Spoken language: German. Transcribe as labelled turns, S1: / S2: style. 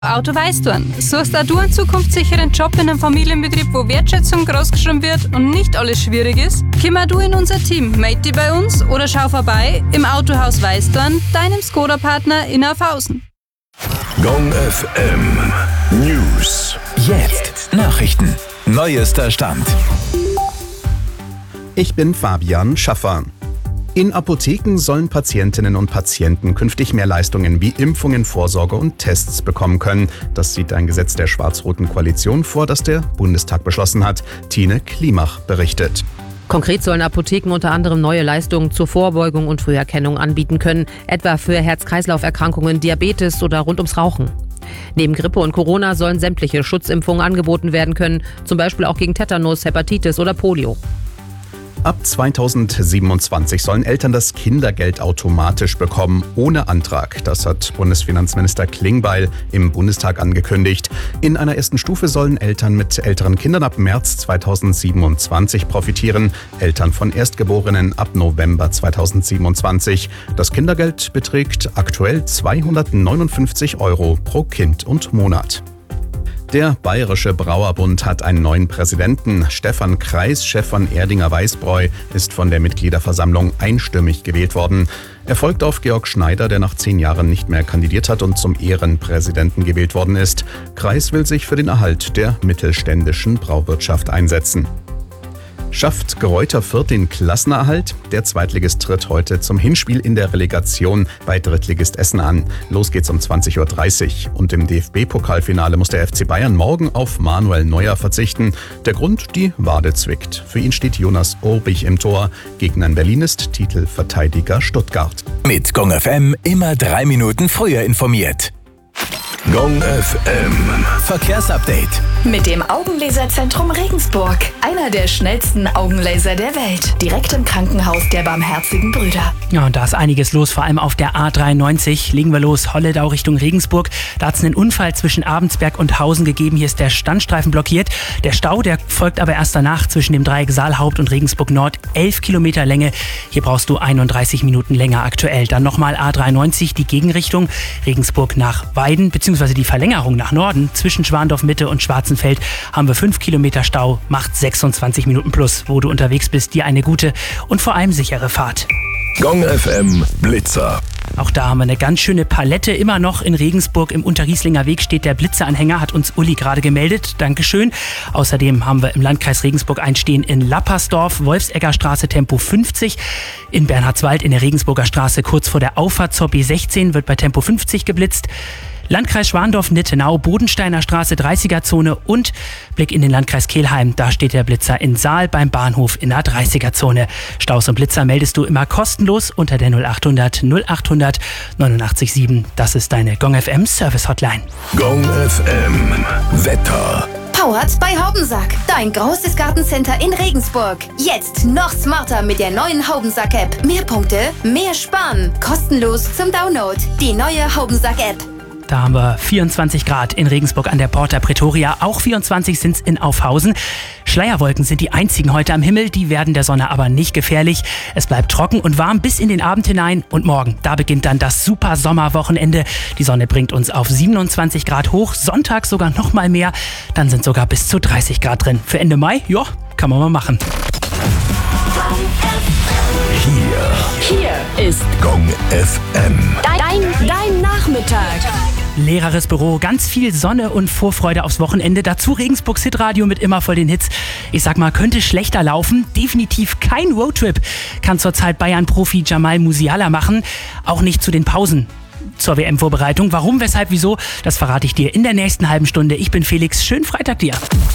S1: Auto Weißdorn. Suchst auch du einen zukunftssicheren Job in einem Familienbetrieb, wo Wertschätzung großgeschrieben wird und nicht alles schwierig ist? Komm du in unser Team, melde dich bei uns oder schau vorbei im Autohaus Weißdorn, deinem Skoda-Partner in Aufhausen.
S2: Gong FM News. Jetzt Nachrichten. Neuester Stand.
S3: Ich bin Fabian Schaffer. In Apotheken sollen Patientinnen und Patienten künftig mehr Leistungen wie Impfungen, Vorsorge und Tests bekommen können. Das sieht ein Gesetz der schwarz-roten Koalition vor, das der Bundestag beschlossen hat. Tine Klimach berichtet.
S4: Konkret sollen Apotheken unter anderem neue Leistungen zur Vorbeugung und Früherkennung anbieten können, etwa für Herz-Kreislauf-Erkrankungen, Diabetes oder rund ums Rauchen. Neben Grippe und Corona sollen sämtliche Schutzimpfungen angeboten werden können, zum Beispiel auch gegen Tetanus, Hepatitis oder Polio.
S3: Ab 2027 sollen Eltern das Kindergeld automatisch bekommen, ohne Antrag. Das hat Bundesfinanzminister Klingbeil im Bundestag angekündigt. In einer ersten Stufe sollen Eltern mit älteren Kindern ab März 2027 profitieren, Eltern von Erstgeborenen ab November 2027. Das Kindergeld beträgt aktuell 259 € pro Kind und Monat. Der Bayerische Brauerbund hat einen neuen Präsidenten. Stefan Kreis, Chef von Erdinger Weißbräu, ist von der Mitgliederversammlung einstimmig gewählt worden. Er folgt auf Georg Schneider, der nach 10 Jahren nicht mehr kandidiert hat und zum Ehrenpräsidenten gewählt worden ist. Kreis will sich für den Erhalt der mittelständischen Brauwirtschaft einsetzen. Schafft Greuther Fürth den Klassenerhalt? Der Zweitligist tritt heute zum Hinspiel in der Relegation bei Drittligist Essen an. Los geht's um 20.30 Uhr. Und im DFB-Pokalfinale muss der FC Bayern morgen auf Manuel Neuer verzichten. Der Grund? Die Wade zwickt. Für ihn steht Jonas Urbich im Tor. Gegner in Berlin ist Titelverteidiger Stuttgart.
S2: Mit Gong FM immer 3 Minuten früher informiert. Gong FM Verkehrsupdate.
S5: Mit dem Augenlaserzentrum Regensburg. Einer der schnellsten Augenlaser der Welt. Direkt im Krankenhaus der Barmherzigen Brüder.
S6: Ja, und da ist einiges los, vor allem auf der A93. Legen wir los, Holledau Richtung Regensburg. Da hat es einen Unfall zwischen Abensberg und Hausen gegeben. Hier ist der Standstreifen blockiert. Der Stau, der folgt aber erst danach zwischen dem Dreieck Saalhaupt und Regensburg Nord. 11 Kilometer Länge. Hier brauchst du 31 Minuten länger aktuell. Dann nochmal A93, die Gegenrichtung. Regensburg nach Weiden, beziehungsweise die Verlängerung nach Norden. Zwischen Schwandorf Mitte und Schwarzenfeld haben wir 5 Kilometer Stau. Macht 26 Minuten plus. Wo du unterwegs bist, dir eine gute und vor allem sichere Fahrt.
S2: Gong FM Blitzer.
S6: Auch da haben wir eine ganz schöne Palette. Immer noch in Regensburg im Unterrieslinger Weg steht der Blitzeranhänger, hat uns Uli gerade gemeldet. Dankeschön. Außerdem haben wir im Landkreis Regensburg einstehen in Lappersdorf, Wolfseggerstraße Tempo 50. In Bernhardswald in der Regensburger Straße kurz vor der Auffahrt zur B16 wird bei Tempo 50 geblitzt. Landkreis Schwandorf-Nittenau, Bodensteiner Straße 30er-Zone und Blick in den Landkreis Kelheim. Da steht der Blitzer in Saal beim Bahnhof in der 30er-Zone. Staus und Blitzer meldest du immer kostenlos unter der 0800 0800 89 Das ist deine Gong FM Service Hotline.
S2: Gong FM Wetter.
S5: Powered bei Haubensack. Dein großes Gartencenter in Regensburg. Jetzt noch smarter mit der neuen Haubensack-App. Mehr Punkte, mehr Sparen. Kostenlos zum Download. Die neue Haubensack-App.
S6: Da haben wir 24 Grad in Regensburg an der Porta Pretoria. Auch 24 sind es in Aufhausen. Schleierwolken sind die einzigen heute am Himmel. Die werden der Sonne aber nicht gefährlich. Es bleibt trocken und warm bis in den Abend hinein. Und morgen, da beginnt dann das super Sommerwochenende. Die Sonne bringt uns auf 27 Grad hoch. Sonntag sogar noch mal mehr. Dann sind sogar bis zu 30 Grad drin. Für Ende Mai, ja, kann man mal machen.
S2: Hier
S5: ist
S2: Gong FM.
S5: dein Nachmittag.
S6: Leereres Büro, ganz viel Sonne und Vorfreude aufs Wochenende. Dazu Regensburgs Hitradio mit immer voll den Hits. Ich sag mal, könnte schlechter laufen. Definitiv kein Roadtrip kann zurzeit Bayern-Profi Jamal Musiala machen. Auch nicht zu den Pausen zur WM-Vorbereitung. Warum, weshalb, wieso, das verrate ich dir in der nächsten halben Stunde. Ich bin Felix. Schönen Freitag dir.